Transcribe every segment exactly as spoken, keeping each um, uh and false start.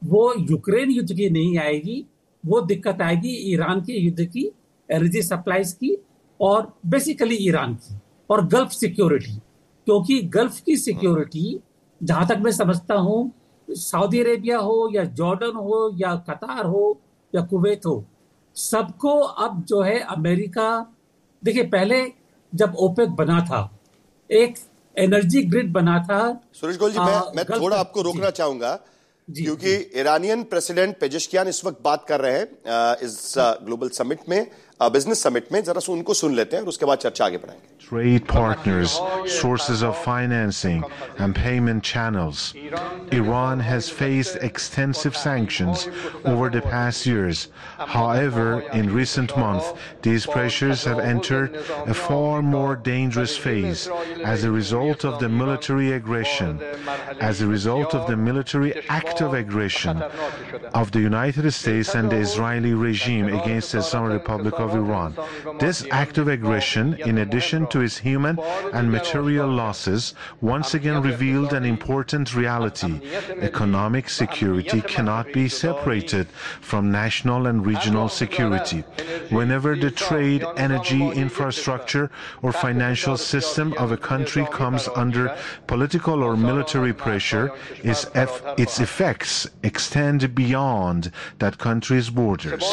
वो यूक्रेन युद्ध की नहीं आएगी, वो दिक्कत आएगी ईरान के युद्ध की, एनर्जी सप्लाईज की, और बेसिकली ईरान की, और गल्फ सिक्योरिटी। क्योंकि गल्फ की सिक्योरिटी, जहां तक मैं समझता हूं, सऊदी अरेबिया हो या जॉर्डन हो या कतार हो या कुवैत हो, सबको अब जो है अमेरिका, देखिए पहले जब ओपेक बना था, एक एनर्जी ग्रिड बना था। सुरेश गोयल जी, मैं मैं थोड़ा आपको रोकना चाहूंगा, क्योंकि ईरानियन प्रेसिडेंट पेजेश्कियान इस वक्त बात कर रहे हैं इस ग्लोबल समिट में, बिजनेस समिट में। जरा उनको सुन लेते हैं और उसके बाद चर्चा आगे बढ़ाएंगे। Trade partners, sources of financing, and payment channels. Iran has faced extensive sanctions over the past years. However, in recent months, these pressures have entered a far more dangerous phase as a result of the military aggression, as a result of the military act of aggression of the United States and the Israeli regime against the Islamic Republic of Iran. This act of aggression, in addition to its human and material losses, once again revealed an important reality. Economic security cannot be separated from national and regional security. Whenever the trade, energy, infrastructure, or financial system of a country comes under political or military pressure, its, eff its effects extend beyond that country's borders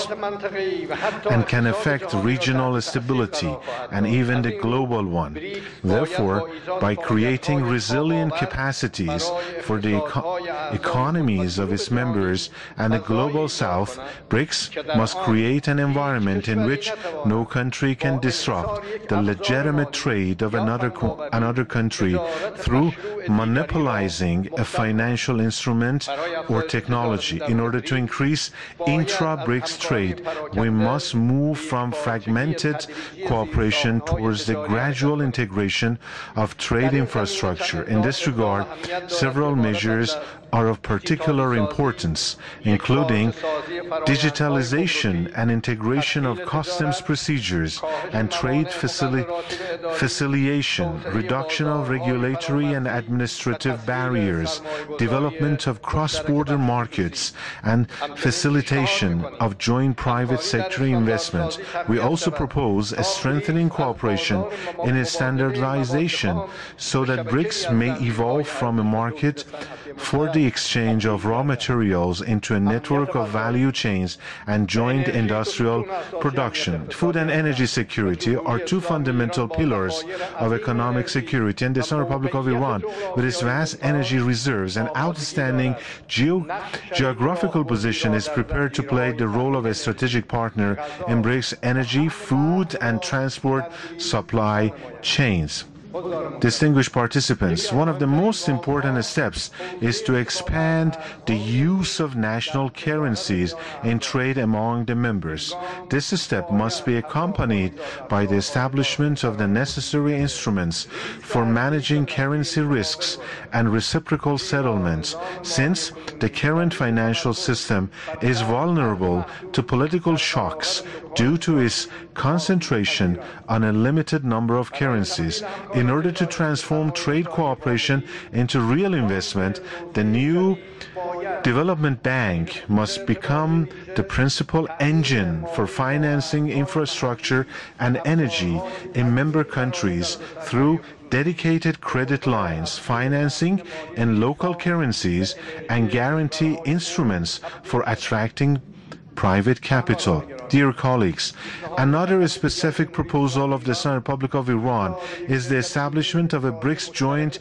and can affect regional stability and even the global one. Therefore, by creating resilient capacities for the eco economies of its members and the global south, BRICS must create an environment in which no country can disrupt the legitimate trade of another, another country through monopolizing a financial instrument or technology. In order to increase intra-BRICS trade, we must move from fragmented cooperation towards the gradual integration of trade infrastructure. In this regard, several measures are of particular importance, including digitalization and integration of customs procedures and trade facili facilitation, reduction of regulatory and administrative barriers, development of cross-border markets, and facilitation of joint private sector investment. We also propose a strengthening cooperation in its standardization so that BRICS may evolve from a market for the exchange of raw materials into a network of value chains and joint industrial production. Food and energy security are two fundamental pillars of economic security, and the Islamic Republic of Iran, with its vast energy reserves and outstanding geo geographical position, is prepared to play the role of a strategic partner in BRICS energy, food, and transport supply chains. Distinguished participants, one of the most important steps is to expand the use of national currencies in trade among the members. This step must be accompanied by the establishment of the necessary instruments for managing currency risks and reciprocal settlements, since the current financial system is vulnerable to political shocks due to its concentration on a limited number of currencies. In order to transform trade cooperation into real investment, the new development bank must become the principal engine for financing infrastructure and energy in member countries through dedicated credit lines, financing in local currencies, and guarantee instruments for attracting private capital. Dear colleagues, another specific proposal of the Islamic Republic of Iran is the establishment of a BRICS joint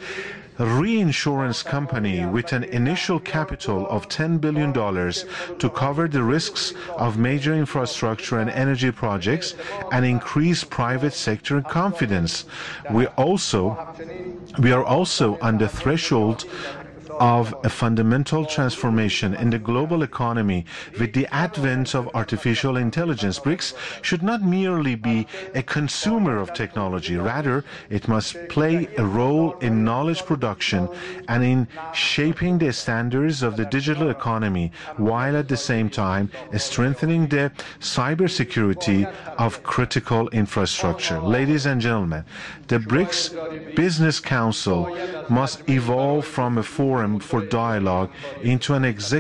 reinsurance company with an initial capital of ten billion dollars to cover the risks of major infrastructure and energy projects and increase private sector confidence. We also we are also on the threshold of a fundamental transformation in the global economy with the advent of artificial intelligence. BRICS should not merely be a consumer of technology, rather it must play a role in knowledge production and in shaping the standards of the digital economy, while at the same time strengthening the cybersecurity of critical infrastructure. Ladies and gentlemen, the BRICS Business Council must evolve from a forum for dialogue into an executive